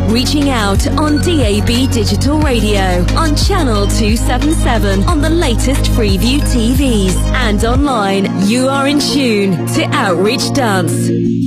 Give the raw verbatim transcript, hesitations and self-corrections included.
Reaching out on D A B Digital Radio, on Channel two seventy-seven, on the latest Freeview T Vs, and online. You are in tune to Outreach Dance.